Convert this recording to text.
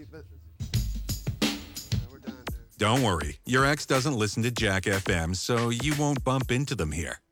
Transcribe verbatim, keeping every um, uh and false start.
think that yeah, we're done, dude. Don't worry, your ex doesn't listen to Jack F M, so you won't bump into them here.